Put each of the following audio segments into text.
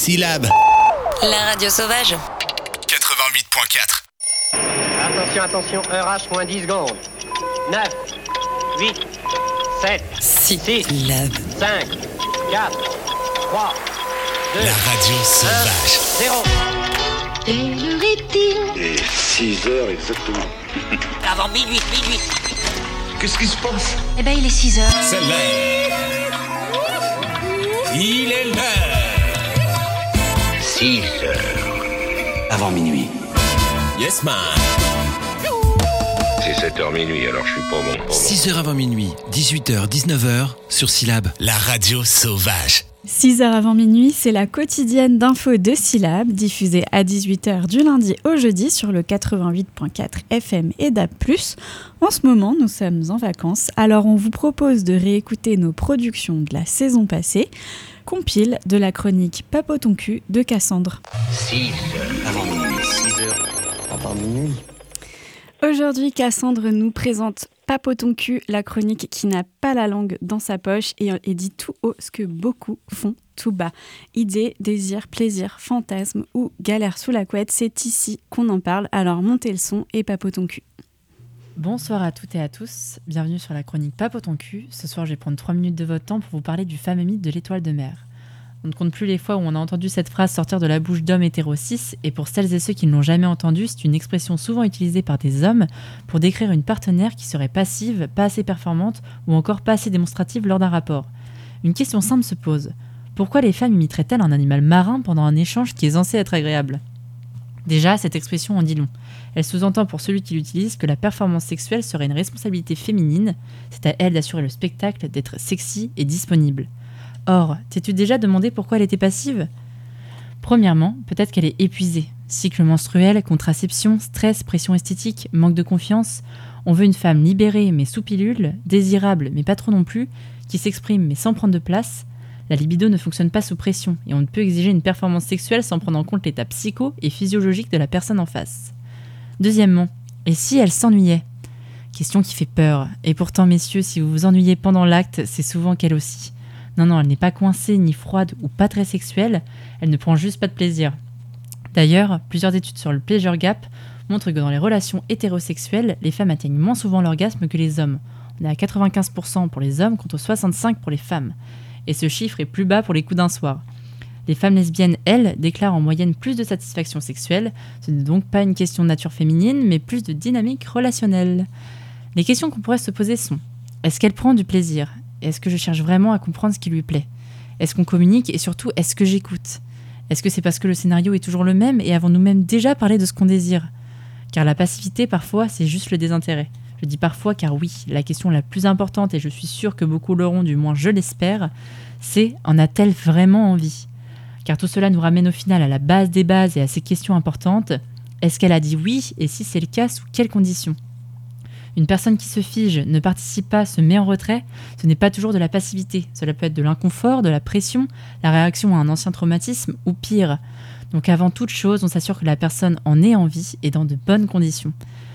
Syllab. La radio sauvage. 88.4. Attention, heure H moins 10 secondes. 9, 8, 7, 6, Syllab. 5, 4, 3, 2, La radio sauvage. 0. Quelle heure est-il ? Et 6 heures exactement. Avant minuit. Qu'est-ce qui se passe? Eh ben, il est 6 heures. C'est l'heure. Il est l'heure. 6 heures. Avant minuit. Yes man. C'est 7h minuit, alors je suis pas bon. 6h avant minuit, 18h, 19h sur Syllab. La radio sauvage. 6h avant minuit, c'est la quotidienne d'infos de Syllab, diffusée à 18h du lundi au jeudi sur le 88.4 FM et DAB+. En ce moment, nous sommes en vacances, alors on vous propose de réécouter nos productions de la saison passée, compile de la chronique Papoton cul de Cassandre. 6 heures. Avant minuit. 6 heures. Avant minuit. Aujourd'hui, Cassandre nous présente Papoton cul, la chronique qui n'a pas la langue dans sa poche et dit tout haut ce que beaucoup font tout bas. Idées, désirs, plaisirs, fantasmes ou galères sous la couette, c'est ici qu'on en parle, alors montez le son et Papoton cul. Bonsoir à toutes et à tous, bienvenue sur la chronique Papoton cul. Ce soir, je vais prendre 3 minutes de votre temps pour vous parler du fameux mythe de l'étoile de mer. On ne compte plus les fois où on a entendu cette phrase sortir de la bouche d'hommes hétéros cis, et pour celles et ceux qui ne l'ont jamais entendue, c'est une expression souvent utilisée par des hommes pour décrire une partenaire qui serait passive, pas assez performante ou encore pas assez démonstrative lors d'un rapport. Une question simple se pose. Pourquoi les femmes imiteraient-elles un animal marin pendant un échange qui est censé être agréable ? Déjà, cette expression en dit long. Elle sous-entend pour celui qui l'utilise que la performance sexuelle serait une responsabilité féminine, c'est à elle d'assurer le spectacle, d'être sexy et disponible. Or, t'es-tu déjà demandé pourquoi elle était passive ? Premièrement, peut-être qu'elle est épuisée. Cycle menstruel, contraception, stress, pression esthétique, manque de confiance. On veut une femme libérée mais sous pilule, désirable mais pas trop non plus, qui s'exprime mais sans prendre de place. La libido ne fonctionne pas sous pression et on ne peut exiger une performance sexuelle sans prendre en compte l'état psycho et physiologique de la personne en face. Deuxièmement, et si elle s'ennuyait ? Question qui fait peur. Et pourtant, messieurs, si vous vous ennuyez pendant l'acte, c'est souvent qu'elle aussi. Non, elle n'est pas coincée, ni froide ou pas très sexuelle, elle ne prend juste pas de plaisir. D'ailleurs, plusieurs études sur le pleasure gap montrent que dans les relations hétérosexuelles, les femmes atteignent moins souvent l'orgasme que les hommes. On est à 95% pour les hommes contre 65% pour les femmes. Et ce chiffre est plus bas pour les coups d'un soir. Les femmes lesbiennes, elles, déclarent en moyenne plus de satisfaction sexuelle. Ce n'est donc pas une question de nature féminine, mais plus de dynamique relationnelle. Les questions qu'on pourrait se poser sont: est-ce qu'elle prend du plaisir ? Est-ce que je cherche vraiment à comprendre ce qui lui plaît ? Est-ce qu'on communique ? Et surtout, est-ce que j'écoute ? Est-ce que c'est parce que le scénario est toujours le même et avons-nous même déjà parlé de ce qu'on désire ? Car la passivité, parfois, c'est juste le désintérêt. Je dis parfois car oui, la question la plus importante, et je suis sûre que beaucoup l'auront, du moins je l'espère, c'est: en a-t-elle vraiment envie ? Car tout cela nous ramène au final à la base des bases et à ces questions importantes. Est-ce qu'elle a dit oui ? Et si c'est le cas, sous quelles conditions ? Une personne qui se fige, ne participe pas, se met en retrait, ce n'est pas toujours de la passivité. Cela peut être de l'inconfort, de la pression, la réaction à un ancien traumatisme ou pire. Donc avant toute chose, on s'assure que la personne en ait envie et dans de bonnes conditions.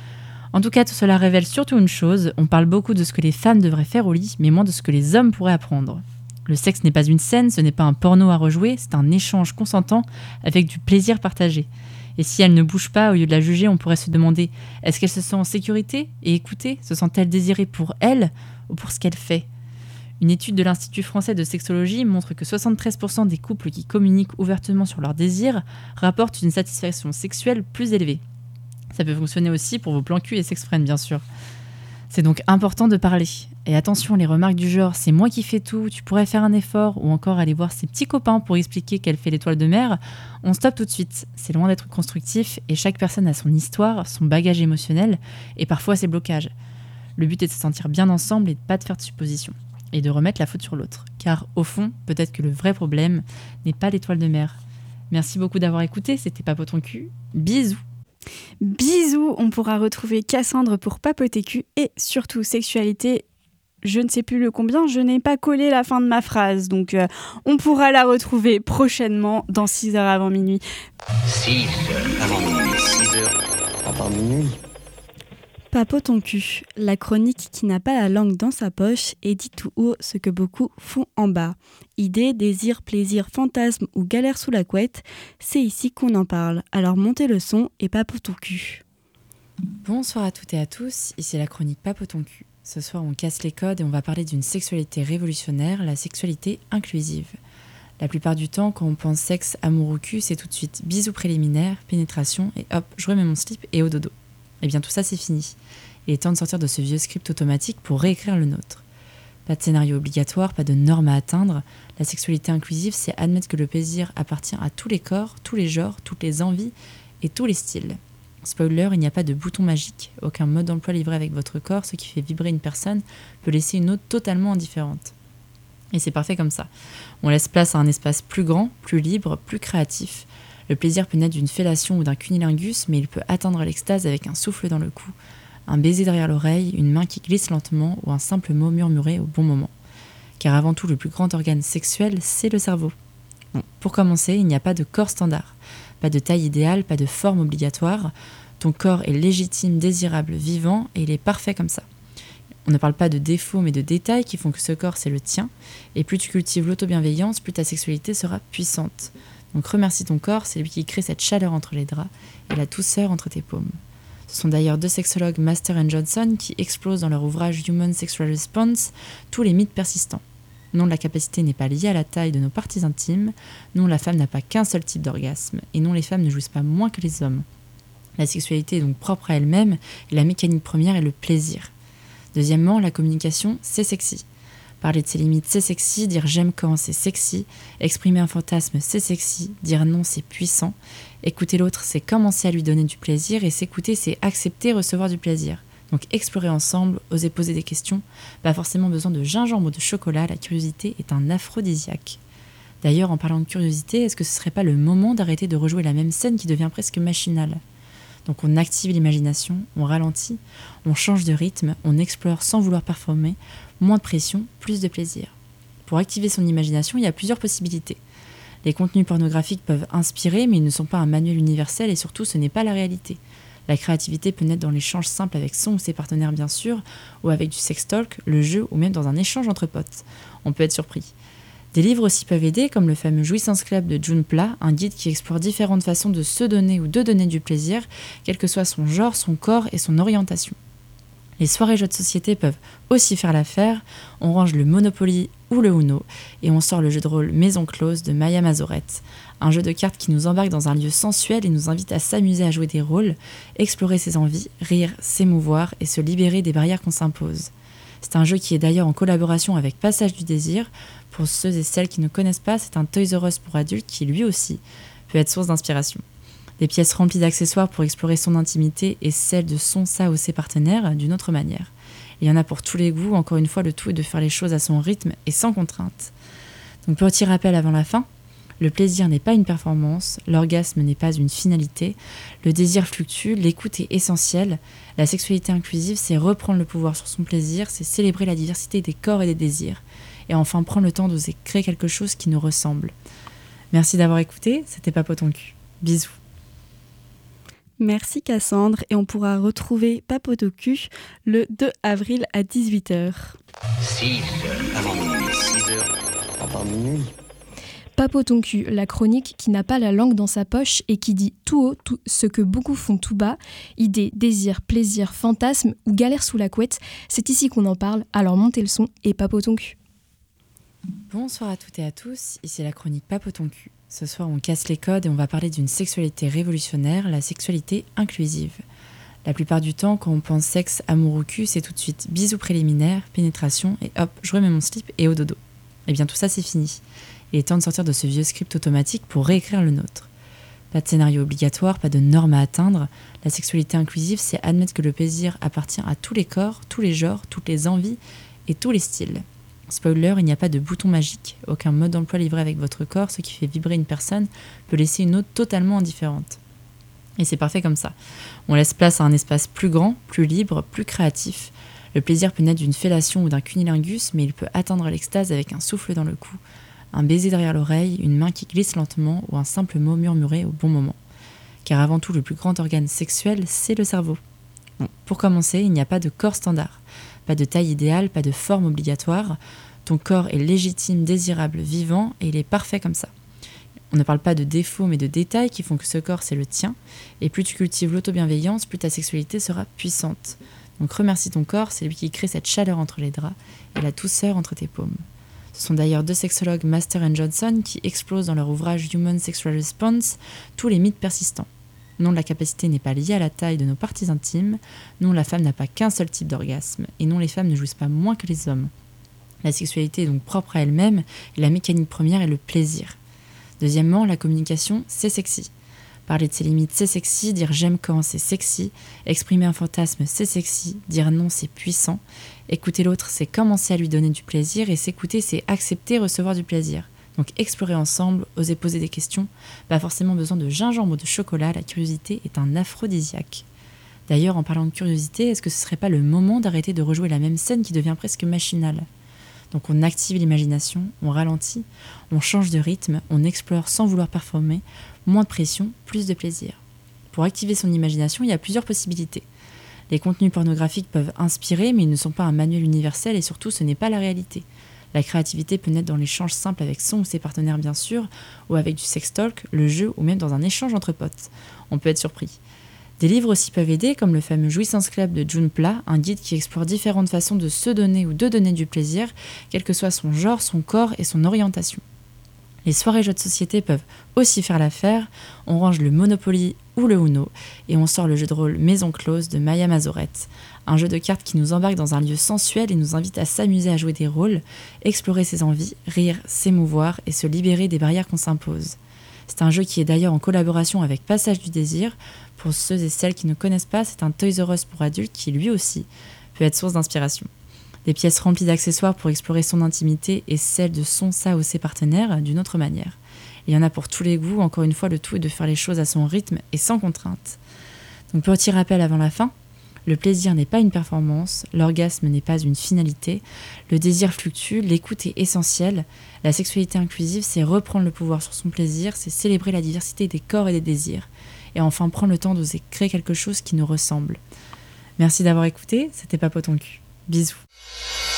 En tout cas, tout cela révèle surtout une chose, on parle beaucoup de ce que les femmes devraient faire au lit, mais moins de ce que les hommes pourraient apprendre. Le sexe n'est pas une scène, ce n'est pas un porno à rejouer, c'est un échange consentant avec du plaisir partagé. Et si elle ne bouge pas, au lieu de la juger, on pourrait se demander: est-ce qu'elle se sent en sécurité et écoutée ? Se sent-elle désirée pour elle ou pour ce qu'elle fait ? Une étude de l'Institut français de sexologie montre que 73% des couples qui communiquent ouvertement sur leurs désirs rapportent une satisfaction sexuelle plus élevée. Ça peut fonctionner aussi pour vos plans cul et sex-friends, bien sûr. C'est donc important de parler. Et attention, les remarques du genre « c'est moi qui fais tout, tu pourrais faire un effort » ou encore aller voir ses petits copains pour expliquer qu'elle fait l'étoile de mer, on stoppe tout de suite. C'est loin d'être constructif et chaque personne a son histoire, son bagage émotionnel et parfois ses blocages. Le but est de se sentir bien ensemble et de ne pas de faire de suppositions. Et de remettre la faute sur l'autre. Car au fond, peut-être que le vrai problème n'est pas l'étoile de mer. Merci beaucoup d'avoir écouté, c'était Papoton cul. Bisous. Bisous, on pourra retrouver Cassandre pour Papoter cul et surtout sexualité. Je ne sais plus le combien, je n'ai pas collé la fin de ma phrase, donc on pourra la retrouver prochainement dans 6 heures avant minuit. 6 heures avant minuit. 6 heures avant minuit. Papote ton cul, la chronique qui n'a pas la langue dans sa poche et dit tout haut ce que beaucoup font en bas. Idées, désirs, plaisirs, fantasmes ou galères sous la couette, c'est ici qu'on en parle. Alors montez le son et papote ton cul. Bonsoir à toutes et à tous, ici la chronique Papote ton cul. Ce soir on casse les codes et on va parler d'une sexualité révolutionnaire, la sexualité inclusive. La plupart du temps, quand on pense sexe, amour ou cul, c'est tout de suite bisous préliminaires, pénétration et hop, je remets mon slip et au dodo. Eh bien tout ça c'est fini. Il est temps de sortir de ce vieux script automatique pour réécrire le nôtre. Pas de scénario obligatoire, pas de normes à atteindre. La sexualité inclusive, c'est admettre que le plaisir appartient à tous les corps, tous les genres, toutes les envies et tous les styles. Spoiler, il n'y a pas de bouton magique. Aucun mode d'emploi livré avec votre corps, ce qui fait vibrer une personne, peut laisser une autre totalement indifférente. Et c'est parfait comme ça. On laisse place à un espace plus grand, plus libre, plus créatif. Le plaisir peut naître d'une fellation ou d'un cunilingus, mais il peut atteindre l'extase avec un souffle dans le cou, un baiser derrière l'oreille, une main qui glisse lentement ou un simple mot murmuré au bon moment. Car avant tout, le plus grand organe sexuel, c'est le cerveau. Bon, pour commencer, il n'y a pas de corps standard, pas de taille idéale, pas de forme obligatoire. Ton corps est légitime, désirable, vivant et il est parfait comme ça. On ne parle pas de défauts mais de détails qui font que ce corps c'est le tien. Et plus tu cultives l'autobienveillance, plus ta sexualité sera puissante. Donc remercie ton corps, c'est lui qui crée cette chaleur entre les draps et la douceur entre tes paumes. Ce sont d'ailleurs deux sexologues, Master et Johnson, qui explosent dans leur ouvrage Human Sexual Response tous les mythes persistants. Non, la capacité n'est pas liée à la taille de nos parties intimes. Non, la femme n'a pas qu'un seul type d'orgasme. Et non, les femmes ne jouissent pas moins que les hommes. La sexualité est donc propre à elle-même et la mécanique première est le plaisir. Deuxièmement, la communication, c'est sexy. Parler de ses limites, c'est sexy. Dire j'aime quand, c'est sexy. Exprimer un fantasme, c'est sexy. Dire non, c'est puissant. Écouter l'autre, c'est commencer à lui donner du plaisir. Et s'écouter, c'est accepter recevoir du plaisir. Donc explorer ensemble, oser poser des questions. Pas forcément besoin de gingembre ou de chocolat, la curiosité est un aphrodisiaque. D'ailleurs, en parlant de curiosité, est-ce que ce serait pas le moment d'arrêter de rejouer la même scène qui devient presque machinale ? Donc on active l'imagination, on ralentit, on change de rythme, on explore sans vouloir performer, moins de pression, plus de plaisir. Pour activer son imagination, il y a plusieurs possibilités. Les contenus pornographiques peuvent inspirer, mais ils ne sont pas un manuel universel et surtout ce n'est pas la réalité. La créativité peut naître dans l'échange simple avec son ou ses partenaires bien sûr, ou avec du sextalk, le jeu ou même dans un échange entre potes. On peut être surpris. Des livres aussi peuvent aider, comme le fameux Jouissance Club de June Pla, un guide qui explore différentes façons de se donner ou de donner du plaisir, quel que soit son genre, son corps et son orientation. Les soirées jeux de société peuvent aussi faire l'affaire, on range le Monopoly ou le Uno, et on sort le jeu de rôle Maison Close de Maya Mazorette, un jeu de cartes qui nous embarque dans un lieu sensuel et nous invite à s'amuser à jouer des rôles, explorer ses envies, rire, s'émouvoir et se libérer des barrières qu'on s'impose. C'est un jeu qui est d'ailleurs en collaboration avec Passage du Désir. Pour ceux et celles qui ne connaissent pas, c'est un Toys R Us pour adultes qui, lui aussi, peut être source d'inspiration. Des pièces remplies d'accessoires pour explorer son intimité et celle de son, sa ou ses partenaires d'une autre manière. Il y en a pour tous les goûts, encore une fois, le tout est de faire les choses à son rythme et sans contrainte. Donc petit rappel avant la fin, le plaisir n'est pas une performance, l'orgasme n'est pas une finalité, le désir fluctue, l'écoute est essentielle. La sexualité inclusive, c'est reprendre le pouvoir sur son plaisir, c'est célébrer la diversité des corps et des désirs. Et enfin prendre le temps d'oser créer quelque chose qui nous ressemble. Merci d'avoir écouté, c'était Papote ton cul. Bisous. Merci Cassandre et on pourra retrouver Papote au cul le 2 avril à 18h. 6 heures. Avant minuit. 6 heures. Avant minuit. Papote ton cul, la chronique qui n'a pas la langue dans sa poche et qui dit tout haut tout ce que beaucoup font tout bas. Idées, désirs, plaisirs, fantasmes ou galères sous la couette, c'est ici qu'on en parle, alors montez le son et papote ton cul. Bonsoir à toutes et à tous, ici la chronique Papote ton cul. Ce soir on casse les codes et on va parler d'une sexualité révolutionnaire, la sexualité inclusive. La plupart du temps, quand on pense sexe, amour ou cul, c'est tout de suite bisous préliminaires, pénétration et hop, je remets mon slip et au dodo. Eh bien tout ça c'est fini. Il est temps de sortir de ce vieux script automatique pour réécrire le nôtre. Pas de scénario obligatoire, pas de normes à atteindre. La sexualité inclusive, c'est admettre que le plaisir appartient à tous les corps, tous les genres, toutes les envies et tous les styles. Spoiler, il n'y a pas de bouton magique. Aucun mode d'emploi livré avec votre corps, ce qui fait vibrer une personne, peut laisser une autre totalement indifférente. Et c'est parfait comme ça. On laisse place à un espace plus grand, plus libre, plus créatif. Le plaisir peut naître d'une fellation ou d'un cunilingus, mais il peut atteindre l'extase avec un souffle dans le cou, un baiser derrière l'oreille, une main qui glisse lentement ou un simple mot murmuré au bon moment. Car avant tout, le plus grand organe sexuel, c'est le cerveau. Bon, pour commencer, il n'y a pas de corps standard, pas de taille idéale, pas de forme obligatoire. Ton corps est légitime, désirable, vivant et il est parfait comme ça. On ne parle pas de défauts mais de détails qui font que ce corps c'est le tien et plus tu cultives l'auto-bienveillance, plus ta sexualité sera puissante. Donc remercie ton corps, c'est lui qui crée cette chaleur entre les draps et la douceur entre tes paumes. Ce sont d'ailleurs 2 sexologues, Master et Johnson, qui explosent dans leur ouvrage Human Sexual Response tous les mythes persistants. Non, la capacité n'est pas liée à la taille de nos parties intimes. Non, la femme n'a pas qu'un seul type d'orgasme. Et non, les femmes ne jouissent pas moins que les hommes. La sexualité est donc propre à elle-même et la mécanique première est le plaisir. Deuxièmement, la communication, c'est sexy. Parler de ses limites, c'est sexy. Dire j'aime quand, c'est sexy. Exprimer un fantasme, c'est sexy. Dire non, c'est puissant. Écouter l'autre, c'est commencer à lui donner du plaisir. Et s'écouter, c'est accepter recevoir du plaisir. Donc explorer ensemble, oser poser des questions. Pas forcément besoin de gingembre ou de chocolat, la curiosité est un aphrodisiaque. D'ailleurs, en parlant de curiosité, est-ce que ce serait pas le moment d'arrêter de rejouer la même scène qui devient presque machinale ? Donc on active l'imagination, on ralentit, on change de rythme, on explore sans vouloir performer, moins de pression, plus de plaisir. Pour activer son imagination, il y a plusieurs possibilités. Les contenus pornographiques peuvent inspirer, mais ils ne sont pas un manuel universel et surtout ce n'est pas la réalité. La créativité peut naître dans l'échange simple avec son ou ses partenaires bien sûr, ou avec du sextalk, le jeu ou même dans un échange entre potes. On peut être surpris. Des livres aussi peuvent aider, comme le fameux Jouissance Club de June Pla, un guide qui explore différentes façons de se donner ou de donner du plaisir, quel que soit son genre, son corps et son orientation. Les soirées jeux de société peuvent aussi faire l'affaire, on range le Monopoly ou le Uno, et on sort le jeu de rôle Maison Close de Maya Mazorette, un jeu de cartes qui nous embarque dans un lieu sensuel et nous invite à s'amuser à jouer des rôles, explorer ses envies, rire, s'émouvoir et se libérer des barrières qu'on s'impose. C'est un jeu qui est d'ailleurs en collaboration avec Passage du Désir. Pour ceux et celles qui ne connaissent pas, c'est un Toys R Us pour adultes qui, lui aussi, peut être source d'inspiration. Des pièces remplies d'accessoires pour explorer son intimité et celle de son, sa ou ses partenaires d'une autre manière. Il y en a pour tous les goûts, encore une fois, le tout est de faire les choses à son rythme et sans contrainte. Donc petit rappel avant la fin, le plaisir n'est pas une performance, l'orgasme n'est pas une finalité, le désir fluctue, l'écoute est essentielle, la sexualité inclusive c'est reprendre le pouvoir sur son plaisir, c'est célébrer la diversité des corps et des désirs, et enfin prendre le temps d'oser créer quelque chose qui nous ressemble. Merci d'avoir écouté, c'était Papote ton cul. Bisous.